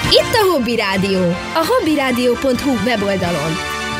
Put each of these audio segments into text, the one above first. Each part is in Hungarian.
Itt a Hobby Rádió, a hobbyradio.hu weboldalon.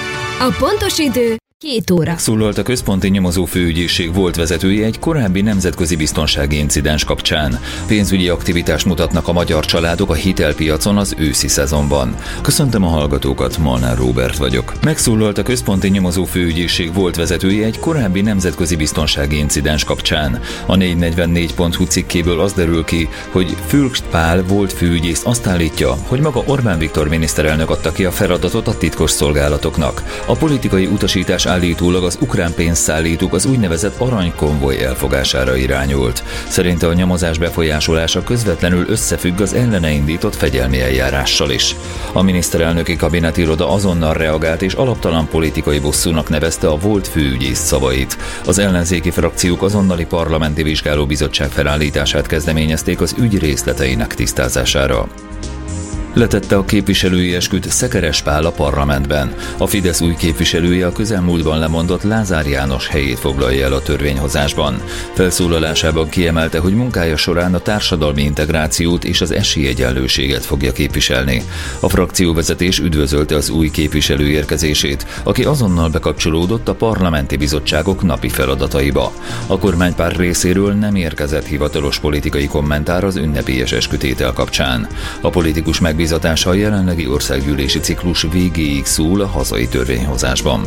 A pontos idő 2 óra. Szólalt a Központi Nyomozó Főügyészség volt vezetője egy korábbi nemzetközi biztonsági incidens kapcsán. Pénzügyi aktivitást mutatnak a magyar családok a hitelpiacon az őszi szezonban. Köszöntöm a hallgatókat, Molnár Róbert vagyok. Megszólalt a Központi Nyomozó Főügyészség volt vezetője egy korábbi nemzetközi biztonsági incidens kapcsán. A 444.hu cikkéből az derül ki, hogy Fürst Pál volt főügyész azt állítja, hogy maga Orbán Viktor miniszterelnök adta ki a feladatot a titkos szolgálatoknak. A politikai utasítás állítólag az ukrán pénzszállítók az úgynevezett aranykonvoj elfogására irányult. Szerinte a nyomozás befolyásolása közvetlenül összefügg az ellene indított fegyelmi eljárással is. A miniszterelnöki kabinetiroda azonnal reagált és alaptalan politikai bosszúnak nevezte a volt főügyész szavait. Az ellenzéki frakciók azonnali parlamenti vizsgálóbizottság felállítását kezdeményezték az ügy részleteinek tisztázására. Letette a képviselői esküt Szekeres Pál a parlamentben. A Fidesz új képviselője a közelmúltban lemondott Lázár János helyét foglalja el a törvényhozásban. Felszólalásában kiemelte, hogy munkája során a társadalmi integrációt és az esélyegyenlőséget fogja képviselni. A frakcióvezetés üdvözölte az új képviselő érkezését, aki azonnal bekapcsolódott a parlamenti bizottságok napi feladataiba. A kormánypárt részéről nem érkezett hivatalos politikai kommentár az ünnepélyes eskütétel kapcsán. A politikus megbízatása a jelenlegi országgyűlési ciklus végéig szól a hazai törvényhozásban.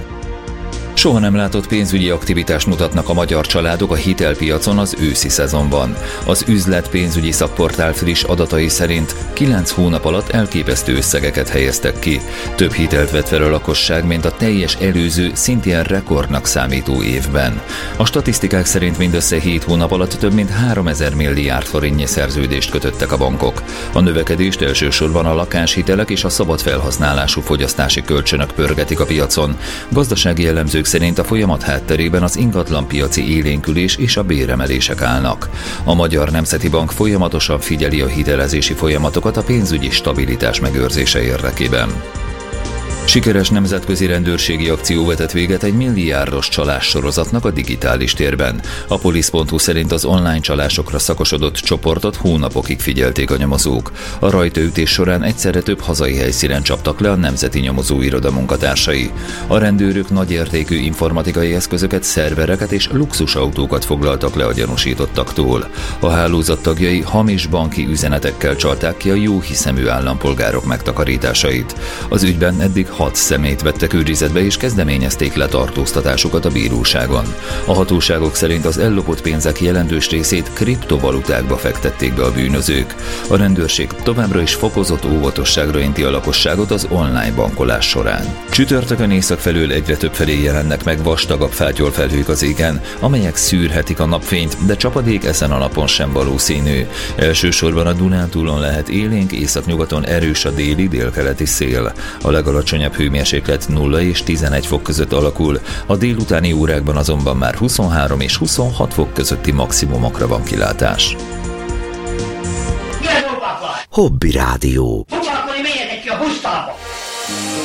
Soha nem látott pénzügyi aktivitást mutatnak a magyar családok a hitelpiacon az őszi szezonban. Az üzlet pénzügyi szakportál friss adatai szerint 9 hónap alatt elképesztő összegeket helyeztek ki. Több hitelt vett fel a lakosság, mint a teljes előző, szintén rekordnak számító évben. A statisztikák szerint mindössze 7 hónap alatt több mint 3000 milliárd forintnyi szerződést kötöttek a bankok. A növekedést elsősorban a lakáshitelek és a szabad felhasználású fogyasztási kölcsönök pörgetik a piacon. Gazdasági jellemzők szerint a folyamat hátterében az ingatlanpiaci élénkülés és a béremelések állnak. A Magyar Nemzeti Bank folyamatosan figyeli a hitelezési folyamatokat a pénzügyi stabilitás megőrzése érdekében. Sikeres nemzetközi rendőrségi akció vetett véget egy milliárdos csalássorozatnak a digitális térben. A polisz.hu szerint az online csalásokra szakosodott csoportot hónapokig figyelték a nyomozók. A rajtaütés során egyszerre több hazai helyszínen csaptak le a Nemzeti Nyomozóiroda munkatársai. A rendőrök nagyértékű informatikai eszközöket, szervereket és luxusautókat foglaltak le a gyanúsítottaktól. A hálózat tagjai hamis banki üzenetekkel csalták ki a jóhiszemű állampolgárok megtakarításait. Az ügyben eddig 6 személyt vettek őrizetbe és kezdeményezték letartóztatásukat a bíróságon. A hatóságok szerint az ellopott pénzek jelentős részét kriptovalutákba fektették be a bűnözők. A rendőrség továbbra is fokozott óvatosságra inti a lakosságot az online bankolás során. Csütörtökön észak felől egyre több felé jelennek meg vastagabb fátyolfelhők az égen, amelyek szűrhetik a napfényt, de csapadék ezen a napon sem valószínű. Elsősorban a Dunántúlon lehet élénk, északnyugaton erős a déli-délkeleti szél. A legalacsonyabb hőmérséklet 0 és 11 fok között alakul, a délutáni órákban azonban már 23 és 26 fok közötti maximumokra van kilátás. Hobby Rádió.